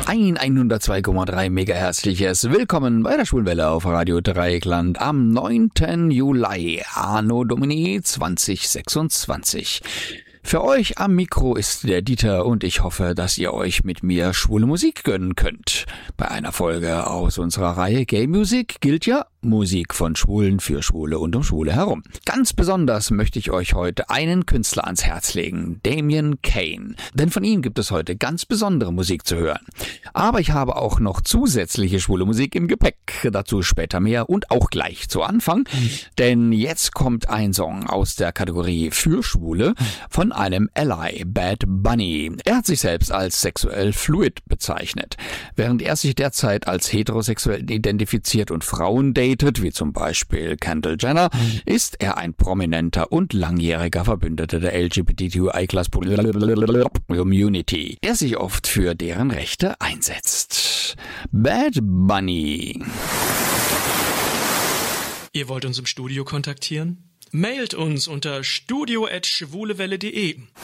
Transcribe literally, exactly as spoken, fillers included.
Ein hundertzwei Komma drei mega herzliches Willkommen bei der Schwulenwelle auf Radio Dreieckland am neunten Juli, Anno Domini zwanzig sechsundzwanzig. Für euch am Mikro ist der Dieter und ich hoffe, dass ihr euch mit mir schwule Musik gönnen könnt. Bei einer Folge aus unserer Reihe Gay Music gilt ja Musik von Schwulen für Schwule und um Schwule herum. Ganz besonders möchte ich euch heute einen Künstler ans Herz legen, Damien Kane. Denn von ihm gibt es heute ganz besondere Musik zu hören. Aber ich habe auch noch zusätzliche schwule Musik im Gepäck. Dazu später mehr und auch gleich zu Anfang. Denn jetzt kommt ein Song aus der Kategorie für Schwule von einem Ally, Bad Bunny. Er hat sich selbst als sexuell fluid bezeichnet. Während er sich derzeit als heterosexuell identifiziert und Frauen datet, wie zum Beispiel Kendall Jenner, ist er ein prominenter und langjähriger Verbündeter der L G B T Q I Plus Community, der sich oft für deren Rechte einsetzt. Bad Bunny. Ihr wollt uns im Studio kontaktieren? Mailt uns unter studio at schwulewelle punkt de.